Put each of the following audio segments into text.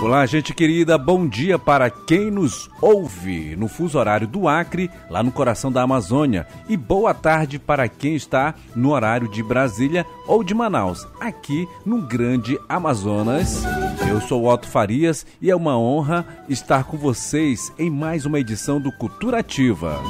Olá, gente querida, bom dia para quem nos ouve no fuso horário do Acre, lá no coração da Amazônia, e boa tarde para quem está no horário de Brasília ou de Manaus, aqui no Grande Amazonas. Eu sou Otto Farias e é uma honra estar com vocês em mais uma edição do Cultura Ativa.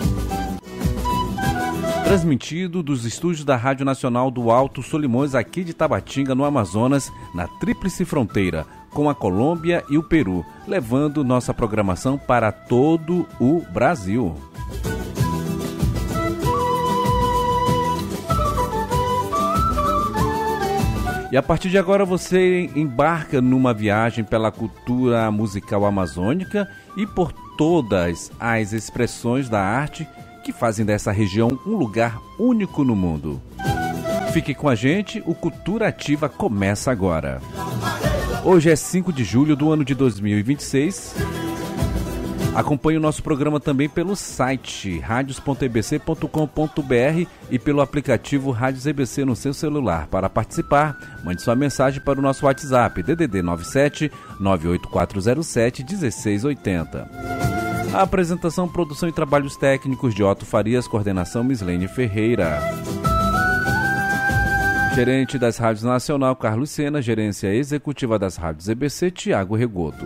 Transmitido dos estúdios da Rádio Nacional do Alto Solimões, aqui de Tabatinga, no Amazonas, na tríplice fronteira com a Colômbia e o Peru, levando nossa programação para todo o Brasil. E a partir de agora você embarca numa viagem pela cultura musical amazônica e por todas as expressões da arte que fazem dessa região um lugar único no mundo. Fique com a gente, o Cultura Ativa começa agora. Hoje é 5 de julho do ano de 2026. Acompanhe o nosso programa também pelo site radios.ebc.com.br e pelo aplicativo Rádios EBC no seu celular. Para participar, mande sua mensagem para o nosso WhatsApp, DDD 97 98407 1680. A apresentação, produção e trabalhos técnicos de Otto Farias, coordenação Mislene Ferreira. Gerente das Rádios Nacional, Carlos Sena. Gerência executiva das Rádios EBC, Tiago Regoto.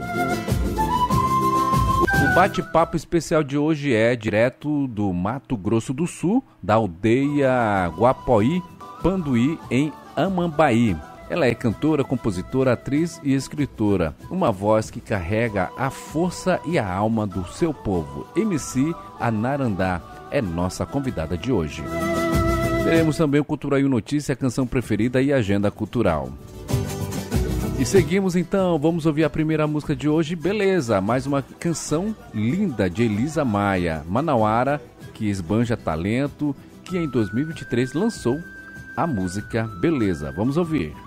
O bate-papo especial de hoje é direto do Mato Grosso do Sul, da aldeia Guapoí, Panduí, em Amambaí. Ela é cantora, compositora, atriz e escritora. Uma voz que carrega a força e a alma do seu povo. MC Anarandá é nossa convidada de hoje. Teremos também o Culturail Notícia, a canção preferida e agenda cultural. E seguimos então, vamos ouvir a primeira música de hoje, Beleza, mais uma canção linda de Elisa Maia, manauara, que esbanja talento, que em 2023 lançou a música Beleza. Vamos ouvir.